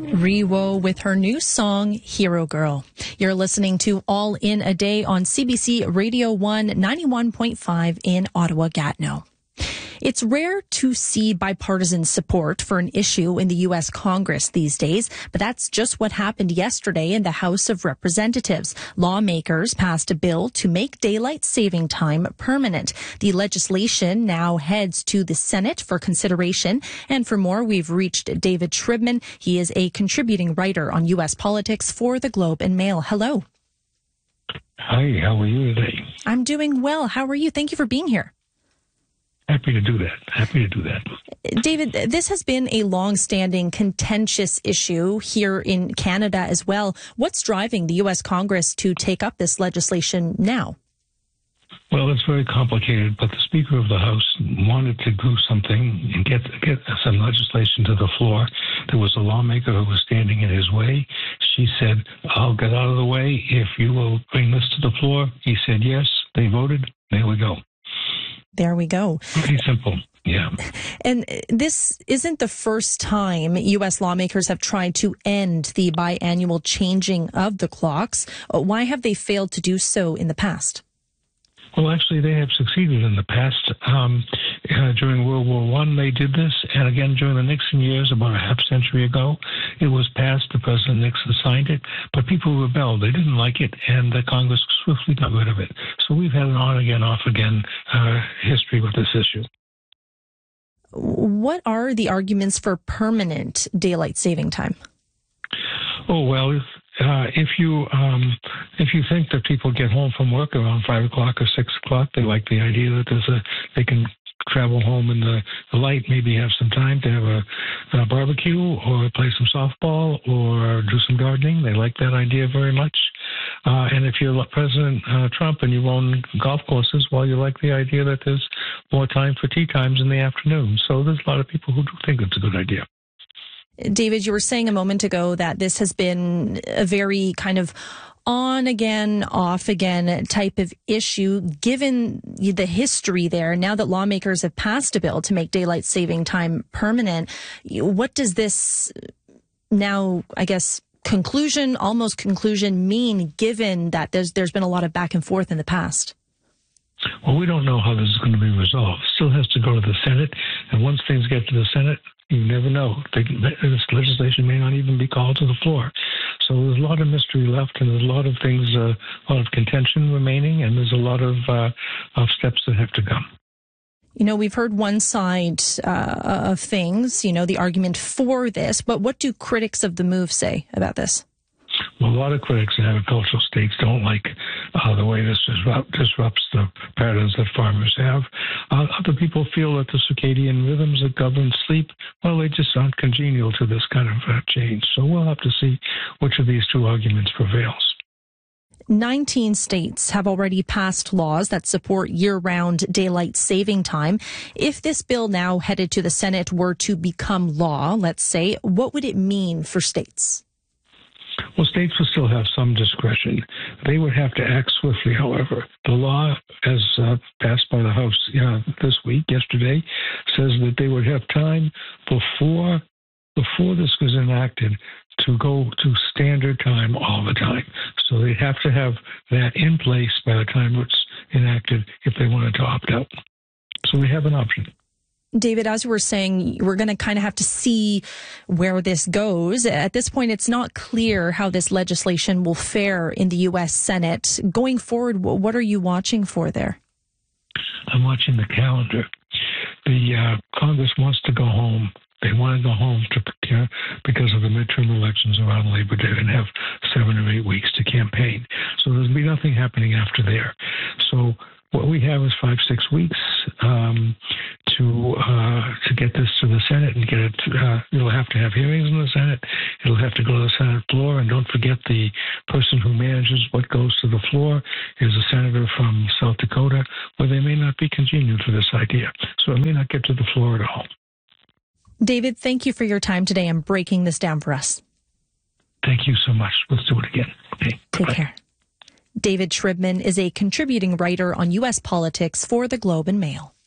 Riwo with her new song, Hero Girl. You're listening to All in a Day on CBC Radio 1, 91.5 in Ottawa-Gatineau. It's rare to see bipartisan support for an issue in the U.S. Congress these days, but that's just what happened yesterday in the House of Representatives. Lawmakers passed a bill to make daylight saving time permanent. The legislation now heads to the Senate for consideration. And for more, we've reached David Shribman. He is a contributing writer on U.S. politics for the Globe and Mail. Hello. Hi, how are you today? I'm doing well. How are you? Thank you for being here. Happy to do that. David, this has been a long-standing contentious issue here in Canada as well. What's driving the U.S. Congress to take up this legislation now? Well, it's very complicated, but the Speaker of the House wanted to do something and get some legislation to the floor. There was a lawmaker who was standing in his way. She said, "I'll get out of the way if you will bring this to the floor." He said yes. They voted. There we go. There we go. Pretty simple. Yeah. And this isn't the first time U.S. lawmakers have tried to end the biannual changing of the clocks. Why have they failed to do so in the past? Well, actually, they have succeeded in the past. During World War I, they did this. And again, during the Nixon years, about a half century ago, it was passed. The President Nixon signed it. But people rebelled. They didn't like it. And the Congress swiftly got rid of it. So we've had an on-again, off-again history with this issue. What are the arguments for permanent daylight saving time? Oh, well, if you think that people get home from work around 5 o'clock or 6 o'clock, they like the idea that they can travel home in the light, maybe have some time to have a barbecue or play some softball or do some gardening. They like that idea very much. And if you're President Trump and you own golf courses, well, you like the idea that there's more time for tea times in the afternoon. So there's a lot of people who do think it's a good idea. David, you were saying a moment ago that this has been a very kind of on again, off again type of issue. Given the history there, now that lawmakers have passed a bill to make daylight saving time permanent, what does this now, I guess, almost conclusion mean, given that there's been a lot of back and forth in the past? Well, we don't know how this is going to be resolved. It still has to go to the Senate, and once things get to the Senate, you never know. This legislation may not even be called to the floor. So there's a lot of mystery left, and there's a lot of things, a lot of contention remaining, and there's a lot of steps that have to come. You know, we've heard one side of things, the argument for this, but what do critics of the move say about this? Well, a lot of critics in agricultural states don't like the way this disrupts the patterns that farmers have. Other people feel that the circadian rhythms that govern sleep, well, they just aren't congenial to this kind of change. So we'll have to see which of these two arguments prevails. 19 states have already passed laws that support year-round daylight saving time. If this bill now headed to the Senate were to become law, let's say, what would it mean for states? Well, states will still have some discretion. They would have to act swiftly, however. The law, as passed by the House yesterday, says that they would have time before this was enacted to go to standard time all the time. So they have to have that in place by the time it's enacted if they wanted to opt out. So we have an option. David, as you were saying, we're going to kind of have to see where this goes. At this point, it's not clear how this legislation will fare in the U.S. Senate. Going forward, what are you watching for there? I'm watching the calendar. The Congress wants to go home. They want to go home because of the midterm elections around Labor Day and have 7 or 8 weeks to campaign. So there'll be nothing happening after there. So what we have is 5-6 weeks to get this to the Senate and get it. It'll have to have hearings in the Senate. It'll have to go to the Senate floor. And don't forget, the person who manages what goes to the floor is a senator from South Dakota, where they may not be congenial to this idea. So it may not get to the floor at all. David, thank you for your time today and breaking this down for us. Thank you so much. Let's do it again. Okay. Take care. David Shribman is a contributing writer on U.S. politics for the Globe and Mail.